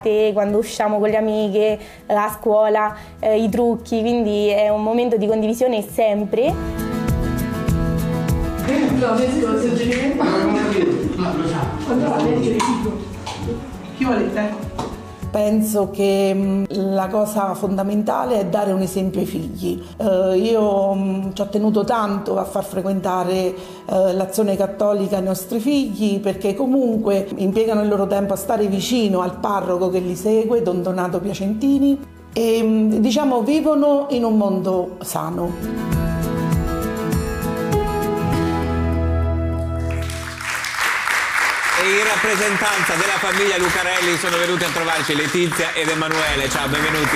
quando usciamo con le amiche, a scuola, i trucchi, quindi è un momento di condivisione sempre. Chi volete? Penso che la cosa fondamentale è dare un esempio ai figli. Io ci ho tenuto tanto a far frequentare l'azione cattolica ai nostri figli, perché comunque impiegano il loro tempo a stare vicino al parroco che li segue, Don Donato Piacentini, e diciamo vivono in un mondo sano. In rappresentanza della famiglia Lucarelli sono venuti a trovarci Letizia ed Emanuele. Ciao, benvenuti.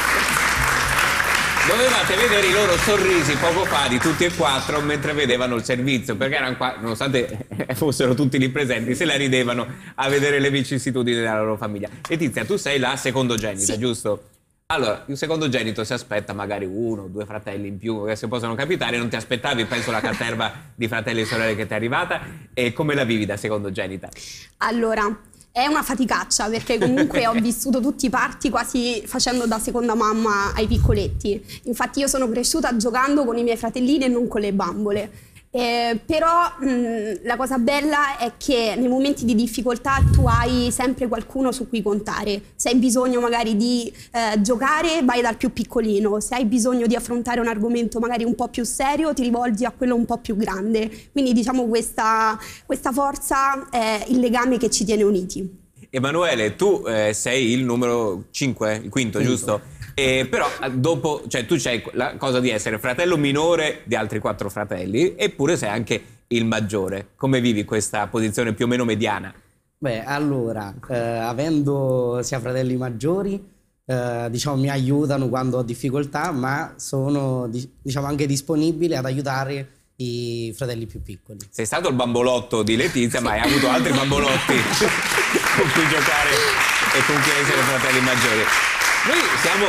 Dovevate vedere i loro sorrisi poco fa di tutti e quattro mentre vedevano il servizio, perché erano qua, nonostante fossero tutti lì presenti, se la ridevano a vedere le vicissitudini della loro famiglia. Letizia, tu sei la secondogenita, sì, giusto? Allora, il secondogenito si aspetta magari 1 o 2 fratelli in più che se possono capitare, non ti aspettavi, penso, la caterva di fratelli e sorelle che ti è arrivata, e come la vivi da secondogenita? Allora, è una faticaccia perché comunque ho vissuto tutti i parti quasi facendo da seconda mamma ai piccoletti. Infatti io sono cresciuta giocando con i miei fratellini e non con le bambole. Però la cosa bella è che nei momenti di difficoltà tu hai sempre qualcuno su cui contare. Se hai bisogno magari di giocare, vai dal più piccolino. Se hai bisogno di affrontare un argomento magari un po' più serio, ti rivolgi a quello un po' più grande. Quindi diciamo questa forza è il legame che ci tiene uniti. Emanuele, tu sei il numero 5, il quinto, giusto? Però dopo, cioè tu c'hai la cosa di essere fratello minore di altri 4 fratelli, eppure sei anche il maggiore. Come vivi questa posizione più o meno mediana? Beh, allora, avendo sia fratelli maggiori, diciamo mi aiutano quando ho difficoltà, ma sono diciamo anche disponibile ad aiutare i fratelli più piccoli. Sei stato il bambolotto di Letizia, ma hai avuto altri bambolotti con cui giocare e con cui essere fratelli maggiori. Noi siamo...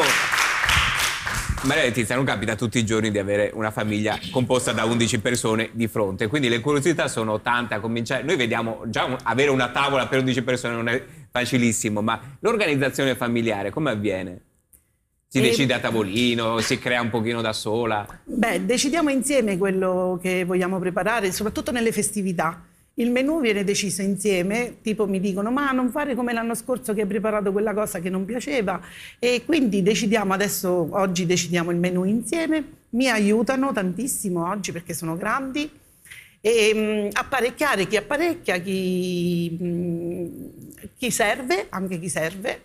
Maria Letizia, non capita tutti i giorni di avere una famiglia composta da 11 persone di fronte, quindi le curiosità sono tante a cominciare. Noi vediamo già avere una tavola per 11 persone non è facilissimo, ma l'organizzazione familiare come avviene? Si decide a tavolino, si crea un pochino da sola? Beh, decidiamo insieme quello che vogliamo preparare, soprattutto nelle festività. Il menù viene deciso insieme, tipo mi dicono ma non fare come l'anno scorso che hai preparato quella cosa che non piaceva, e quindi decidiamo adesso, oggi decidiamo il menù insieme, mi aiutano tantissimo oggi perché sono grandi, e apparecchiare chi apparecchia, chi serve, anche chi serve.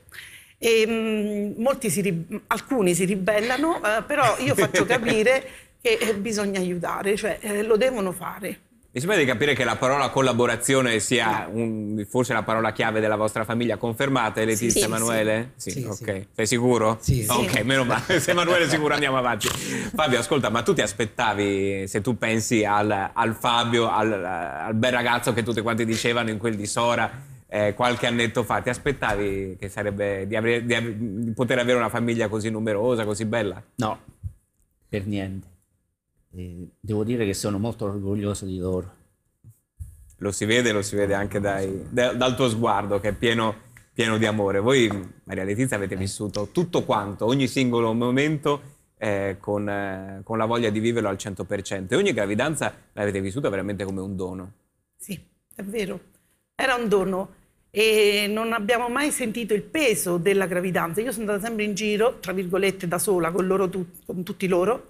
E alcuni si ribellano, però io faccio capire che bisogna aiutare, cioè lo devono fare. Mi sembra di capire che la parola collaborazione sia forse la parola chiave della vostra famiglia. Confermate, Letizia, sì, Emanuele? Sì, ok. sì. Sei sicuro? Sì. Ok, meno male. Se Emanuele è sicuro andiamo avanti. Fabio, ascolta, ma tu ti aspettavi, se tu pensi al Fabio, al bel ragazzo che tutti quanti dicevano in quel di Sora qualche annetto fa, ti aspettavi che sarebbe di poter avere una famiglia così numerosa, così bella? No, per niente. Devo dire che sono molto orgoglioso di loro. Lo si vede anche dal tuo sguardo che è pieno di amore. Voi, Maria Letizia, avete vissuto tutto quanto, ogni singolo momento con la voglia di viverlo al 100%. E ogni gravidanza l'avete vissuta veramente come un dono. Sì, è vero. Era un dono e non abbiamo mai sentito il peso della gravidanza. Io sono andata sempre in giro, tra virgolette, da sola, con tutti loro,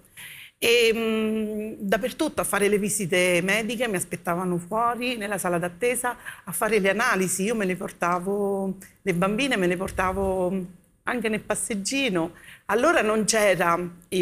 e dappertutto a fare le visite mediche, mi aspettavano fuori nella sala d'attesa a fare le analisi. Io me le portavo, le bambine me le portavo anche nel passeggino. Allora non c'era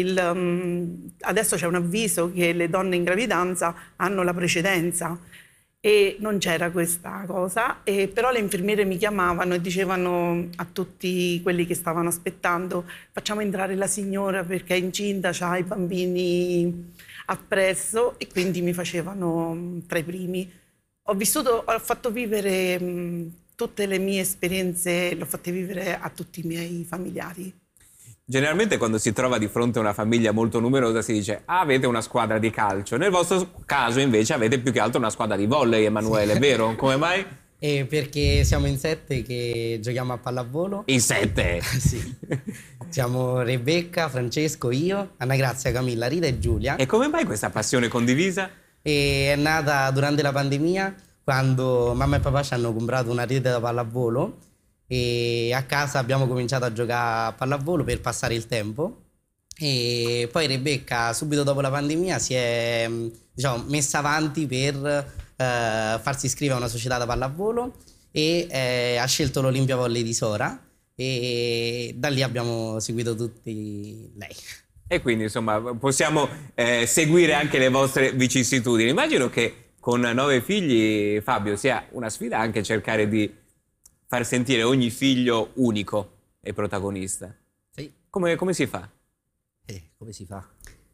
adesso c'è un avviso che le donne in gravidanza hanno la precedenza e non c'era questa cosa, però le infermiere mi chiamavano e dicevano a tutti quelli che stavano aspettando: facciamo entrare la signora perché è incinta, ha i bambini appresso, e quindi mi facevano tra i primi. Ho fatto vivere tutte le mie esperienze, le ho fatte vivere a tutti i miei familiari. Generalmente quando si trova di fronte a una famiglia molto numerosa si dice avete una squadra di calcio. Nel vostro caso invece avete più che altro una squadra di volley, Emanuele, sì. Vero? Come mai? Perché siamo in 7 che giochiamo a pallavolo. In 7? Sì. Siamo Rebecca, Francesco, io, Anna Grazia, Camilla, Rita e Giulia. E come mai questa passione condivisa? E è nata durante la pandemia, quando mamma e papà ci hanno comprato una rete da pallavolo e a casa abbiamo cominciato a giocare a pallavolo per passare il tempo. E poi Rebecca, subito dopo la pandemia, si è messa avanti per farsi iscrivere a una società da pallavolo e ha scelto l'Olimpia Volley di Sora e da lì abbiamo seguito tutti lei. E quindi insomma possiamo seguire anche le vostre vicissitudini. Immagino che con 9 figli, Fabio, sia una sfida anche cercare di far sentire ogni figlio unico e protagonista. Sì. Come si fa? Come si fa?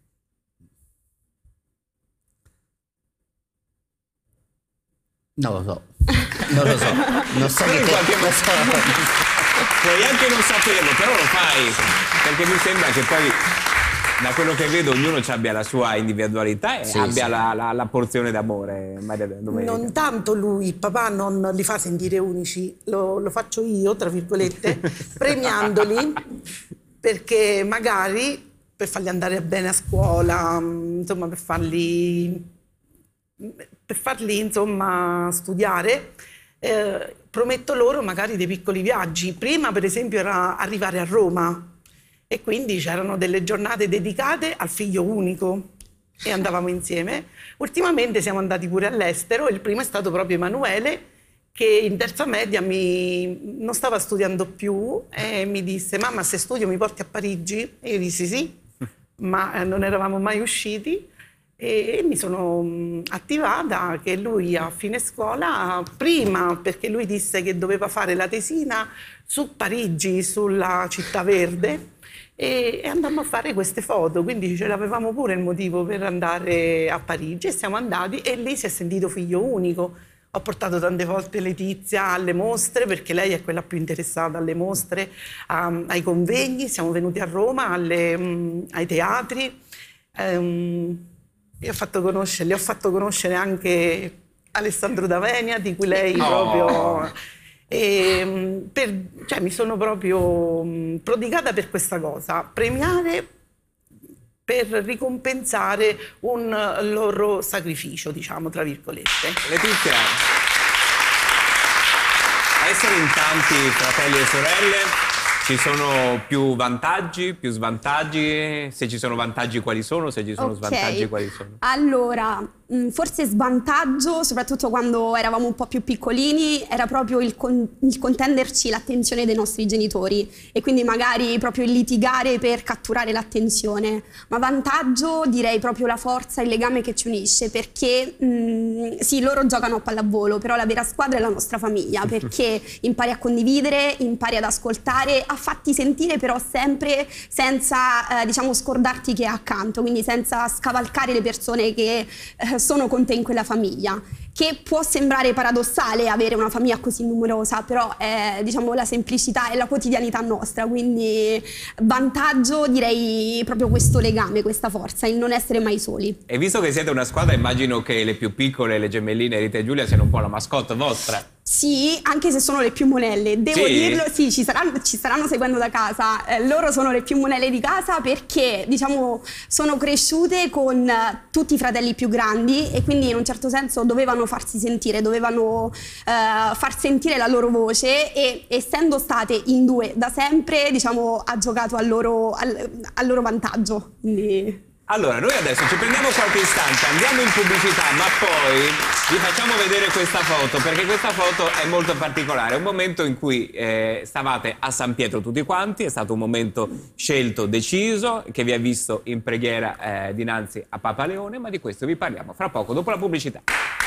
Non lo so. Non so Però che in qualche modo puoi anche non saperlo, però lo fai, perché mi sembra che poi da quello che vedo ognuno abbia la sua individualità e Sì, abbia sì. la porzione d'amore. Maria Domenica. Non tanto lui, il papà non li fa sentire unici, lo faccio io, tra virgolette, premiandoli perché magari per farli andare bene a scuola, insomma per farli insomma studiare, prometto loro magari dei piccoli viaggi. Prima per esempio era arrivare a Roma e quindi c'erano delle giornate dedicate al figlio unico e andavamo insieme. Ultimamente siamo andati pure all'estero, il primo è stato proprio Emanuele che in terza media non stava studiando più e mi disse: mamma, se studio mi porti a Parigi? E io dissi sì, ma non eravamo mai usciti. E mi sono attivata che lui a fine scuola, prima perché lui disse che doveva fare la tesina su Parigi, sulla città verde, e andammo a fare queste foto, quindi ce l'avevamo pure il motivo per andare a Parigi e siamo andati e lì si è sentito figlio unico. Ho portato tante volte Letizia alle mostre perché lei è quella più interessata alle mostre, ai convegni, siamo venuti a Roma ai teatri. Io ho fatto conoscere anche Alessandro D'Avenia, di cui lei proprio... mi sono proprio prodigata per questa cosa, premiare per ricompensare un loro sacrificio, diciamo, tra virgolette. Letizia, essere in tanti fratelli e sorelle, ci sono più vantaggi, più svantaggi? Se ci sono vantaggi quali sono? Se ci sono svantaggi quali sono? Allora, forse svantaggio, soprattutto quando eravamo un po' più piccolini, era proprio il contenderci l'attenzione dei nostri genitori e quindi magari proprio il litigare per catturare l'attenzione. Ma vantaggio direi proprio la forza, il legame che ci unisce, perché sì, loro giocano a pallavolo, però la vera squadra è la nostra famiglia, perché impari a condividere, impari ad ascoltare, a farti sentire però sempre senza scordarti che è accanto, quindi senza scavalcare le persone che sono con te in quella famiglia, che può sembrare paradossale avere una famiglia così numerosa, però è la semplicità e la quotidianità nostra, quindi vantaggio direi proprio questo legame, questa forza, il non essere mai soli. E visto che siete una squadra, immagino che le più piccole, le gemelline Rita e Giulia, siano un po' la mascotte vostra. Sì, anche se sono le più monelle, devo dirlo, sì, ci staranno seguendo da casa, loro sono le più monelle di casa perché sono cresciute con tutti i fratelli più grandi e quindi in un certo senso dovevano farsi sentire, dovevano far sentire la loro voce e essendo state in due da sempre ha giocato al loro vantaggio. Quindi... Allora, noi adesso ci prendiamo qualche istante, andiamo in pubblicità, ma poi vi facciamo vedere questa foto, perché questa foto è molto particolare. È un momento in cui stavate a San Pietro tutti quanti, è stato un momento scelto, deciso, che vi ha visto in preghiera dinanzi a Papa Leone, ma di questo vi parliamo fra poco, dopo la pubblicità.